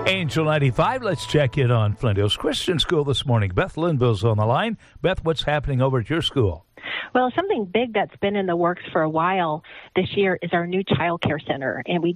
Angel 95, let's check in on Flint Hills Christian School this morning. Beth Linville's on the line. Beth, what's happening over at your school? Well, something big that's been in the works for a while this year is our new child care center. And we